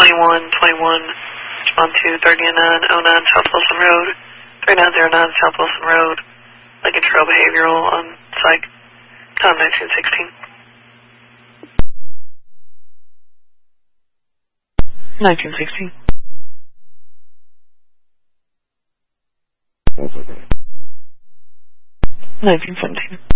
respond to 3909 South Wilson Road, 3909 South Wilson Road, Lincoln Trail Behavioral on Psych, time 1916. 1916. 1917.